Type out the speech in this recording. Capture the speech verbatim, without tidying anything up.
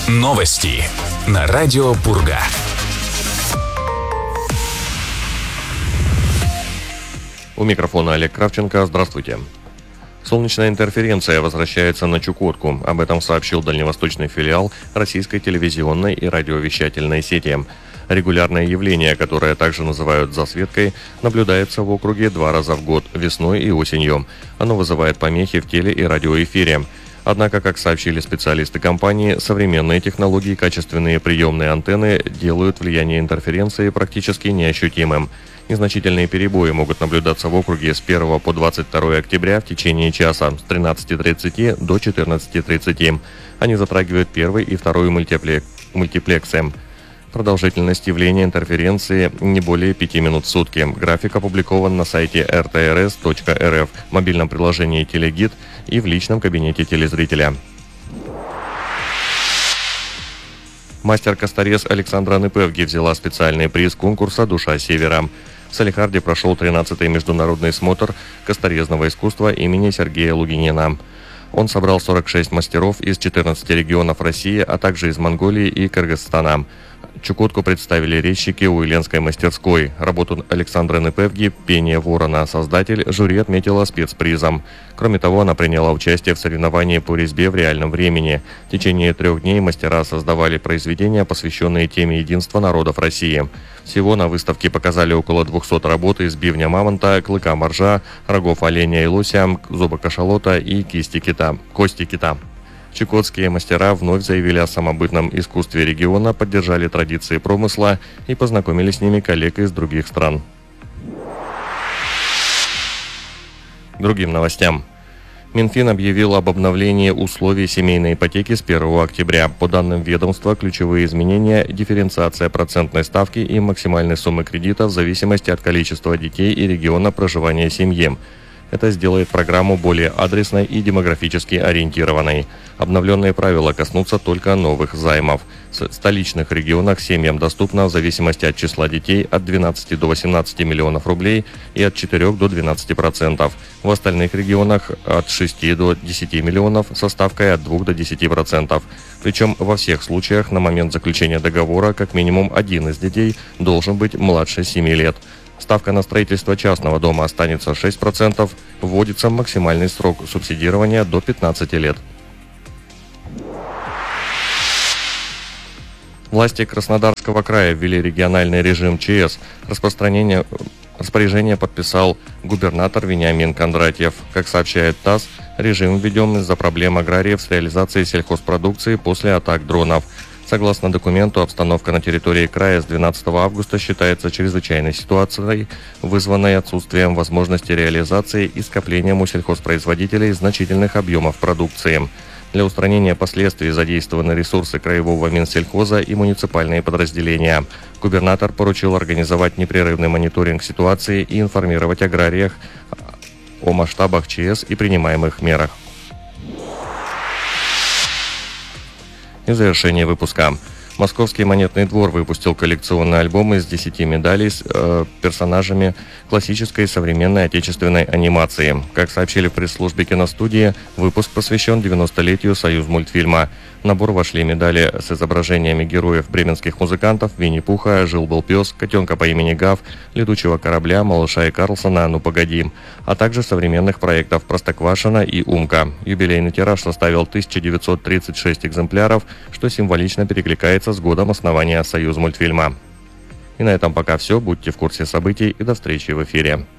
Новости на радио Пурга. У микрофона Олег Кравченко. Здравствуйте. Солнечная интерференция возвращается на Чукотку. Об этом сообщил дальневосточный филиал российской телевизионной и радиовещательной сети. Регулярное явление, которое также называют засветкой, наблюдается в округе два раза в год, весной и осенью. Оно вызывает помехи в теле- и радиоэфире. Однако, как сообщили специалисты компании, современные технологии и качественные приемные антенны делают влияние интерференции практически неощутимым. Незначительные перебои могут наблюдаться в округе с первого по двадцать второе октября в течение часа с тринадцати тридцати до четырнадцати тридцати. Они затрагивают первый и второй мультиплек... мультиплексы. Продолжительность явления интерференции не более пяти минут в сутки. График опубликован на сайте эр тэ эр эс точка эр эф, мобильном приложении «Телегид» и в личном кабинете телезрителя. Мастер-косторез Александра Непевги взяла специальный приз конкурса «Душа Севера». В Салехарде прошел тринадцатый международный смотр косторезного искусства имени Сергея Лугинина. Он собрал сорок шесть мастеров из четырнадцати регионов России, а также из Монголии и Кыргызстана. Чукотку представили резчики Уиленской мастерской. Работу Александры Непевги «Пение ворона» создатель жюри отметила спецпризом. Кроме того, она приняла участие в соревновании по резьбе в реальном времени. В течение трех дней мастера создавали произведения, посвященные теме единства народов России. Всего на выставке показали около двухсот работ из бивня мамонта, клыка моржа, рогов оленя и лося, зуба кашалота и кисти кита, кости кита. Чукотские мастера вновь заявили о самобытном искусстве региона, поддержали традиции промысла и познакомили с ними коллег из других стран. К другим новостям. Минфин объявил об обновлении условий семейной ипотеки с первого октября. По данным ведомства, ключевые изменения – дифференциация процентной ставки и максимальной суммы кредита в зависимости от количества детей и региона проживания семьи. Это сделает программу более адресной и демографически ориентированной. Обновленные правила коснутся только новых займов. В столичных регионах семьям доступно в зависимости от числа детей от двенадцати до восемнадцати миллионов рублей и от четырёх до двенадцати процентов. В остальных регионах от шести до десяти миллионов со ставкой от двух до десяти процентов. Причем во всех случаях на момент заключения договора как минимум один из детей должен быть младше семи лет. Ставка на строительство частного дома останется шесть процентов, вводится максимальный срок субсидирования до пятнадцати лет. Власти Краснодарского края ввели региональный режим ЧС. Распространение распоряжение подписал губернатор Вениамин Кондратьев. Как сообщает ТАСС, режим введен из-за проблем аграриев с реализацией сельхозпродукции после атак дронов. Согласно документу, обстановка на территории края с двенадцатого августа считается чрезвычайной ситуацией, вызванной отсутствием возможности реализации и скоплением у сельхозпроизводителей значительных объемов продукции. Для устранения последствий задействованы ресурсы краевого Минсельхоза и муниципальные подразделения. Губернатор поручил организовать непрерывный мониторинг ситуации и информировать аграриях о масштабах ЧС и принимаемых мерах. И в завершение выпуска. Московский монетный двор выпустил коллекционный альбом из десяти медалей с э, персонажами классической и современной отечественной анимации. Как сообщили в пресс-службе киностудии, выпуск посвящен девяностолетию Союзмультфильма. В набор вошли медали с изображениями героев бременских музыкантов Винни-Пуха, Жил-был пес, котенка по имени Гав, летучего корабля, малыша и Карлсона «Ну погоди», а также современных проектов Простоквашино и Умка. Юбилейный тираж составил тысяча девятьсот тридцать шесть экземпляров, что символично перекликается с годом основания Союзмультфильма. И на этом пока все. Будьте в курсе событий и до встречи в эфире.